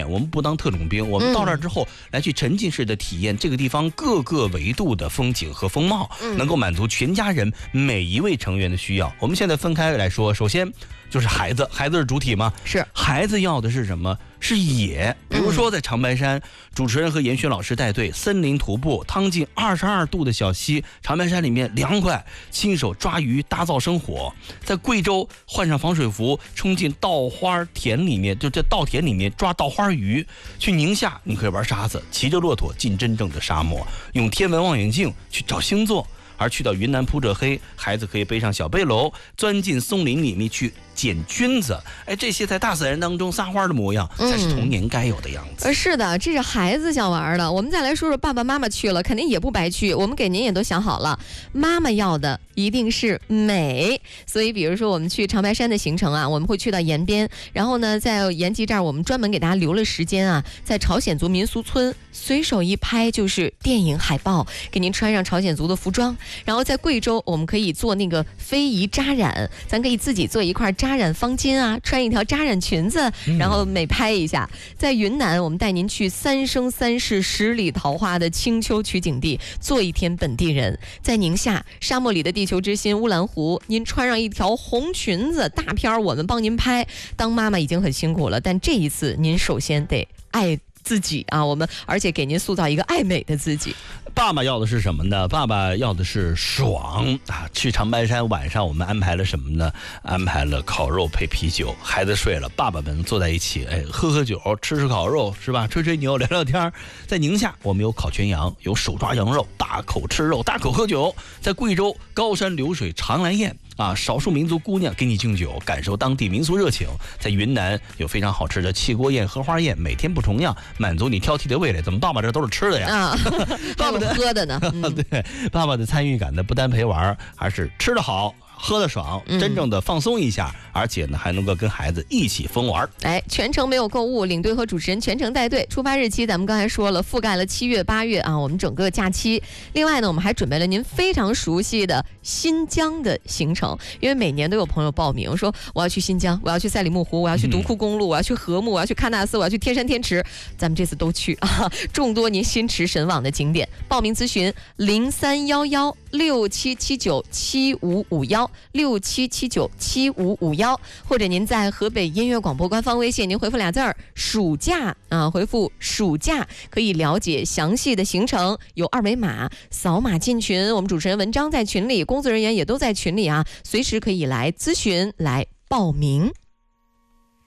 验，我们不当特种兵，我们到那儿之后来去沉浸式的体验这个地方各个维度的风景和风貌，能够满足全家人每一位成员的需要。我们现在分开来说，首先就是孩子是主体吗？ 是。 孩子要的是什么？是野。比如说在长白山，主持人和严轩老师带队森林徒步，趟进22度的小溪，长白山里面凉快，亲手抓鱼，打造生活。在贵州换上防水服，冲进稻花田里面，就在稻田里面抓稻花鱼。去宁夏，你可以玩沙子，骑着骆驼进真正的沙漠，用天文望远镜去找星座。而去到云南普者黑，孩子可以背上小背篓，钻进松林里面去捡菌子。这些在大自然当中撒欢的模样，才是童年该有的样子。 是的，这是孩子想玩的。我们再来说说爸爸妈妈去了，肯定也不白去。我们给您也都想好了，妈妈要的一定是美。所以比如说我们去长白山的行程啊，我们会去到延边，然后呢在延吉这儿我们专门给大家留了时间啊，在朝鲜族民俗村随手一拍就是电影海报，给您穿上朝鲜族的服装。然后在贵州我们可以做那个非遗扎染，咱可以自己做一块扎染方巾啊，穿一条扎染裙子，然后美拍一下。在云南我们带您去三生三世十里桃花的青丘取景地，做一天本地人。在宁夏沙漠里的地球之心乌兰湖，您穿上一条红裙子，大片我们帮您拍。当妈妈已经很辛苦了，但这一次您首先得爱自己啊，我们而且给您塑造一个爱美的自己。 爸爸要的是什么呢？爸爸要的是爽啊！去长白山晚上我们安排了什么呢？安排了烤肉配啤酒，孩子睡了，爸爸们坐在一起，喝酒，吃烤肉，是吧？吹牛，聊聊天。在宁夏我们有烤全羊，有手抓羊肉，大口吃肉，大口喝酒。在贵州高山流水长来宴啊，少数民族姑娘给你敬酒，感受当地民俗热情。在云南有非常好吃的气锅宴、荷花宴，每天不重样，满足你挑剔的味蕾。怎么爸爸这都是吃的呀？ 爸爸的喝的呢？ 对，爸爸的参与感呢，不单陪玩，还是吃得好。喝得爽，真正的放松一下，而且呢还能够跟孩子一起疯玩。 全程没有购物，领队和主持人全程带队。出发日期咱们刚才说了，覆盖了7月、8月啊，我们整个假期。另外呢，我们还准备了您非常熟悉的新疆的行程，因为每年都有朋友报名说我要去新疆，我要去赛里木湖，我要去独库公路，我要去禾木，我要去喀纳斯，我要去天山天池，咱们这次都去啊！众多您心驰神往的景点，报名咨询031167797551，67797551，或者您在河北音乐广播官方微信，您回复俩字儿暑假啊，回复暑假可以了解详细的行程，有2维码，扫码进群。我们主持人文章在群里，工作人员也都在群里啊，随时可以来咨询来报名。